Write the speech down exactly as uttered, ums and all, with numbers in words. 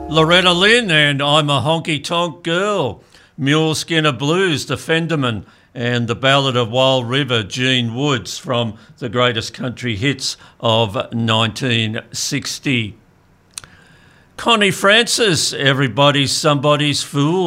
Loretta Lynn and I'm a Honky Tonk Girl, Mule Skinner Blues, The Fenderman, and the Ballad of Wild River, Gene Woods, from the greatest country hits of nineteen sixty. Connie Francis, Everybody's Somebody's Fool.